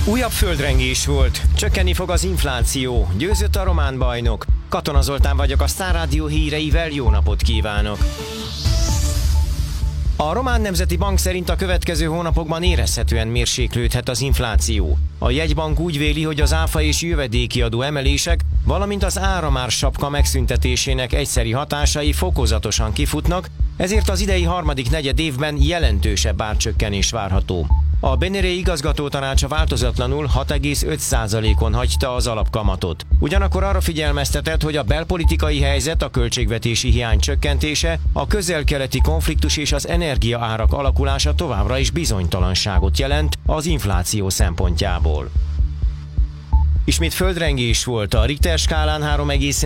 Újabb földrengés volt, csökkenni fog az infláció, győzött a román bajnok. Katona Zoltán vagyok, a Star Rádió híreivel jó napot kívánok! A Román Nemzeti Bank szerint a következő hónapokban érezhetően mérséklődhet az infláció. A jegybank úgy véli, hogy az áfa és jövedéki adó emelések, valamint az áramár sapka megszüntetésének egyszeri hatásai fokozatosan kifutnak, ezért az idei harmadik negyedévben jelentősebb árcsökkenés várható. A BNR igazgatótanácsa változatlanul 6,5%-on hagyta az alapkamatot. Ugyanakkor arra figyelmeztetett, hogy a belpolitikai helyzet, a költségvetési hiány csökkentése, a közel-keleti konfliktus és az energiaárak alakulása továbbra is bizonytalanságot jelent az infláció szempontjából. Ismét földrengés volt, a Richter skálán 3,1